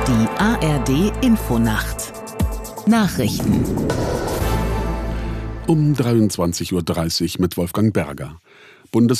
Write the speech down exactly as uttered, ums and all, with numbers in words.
Die A R D-Infonacht Nachrichten Um dreiundzwanzig Uhr dreißig mit Wolfgang Berger. Bundes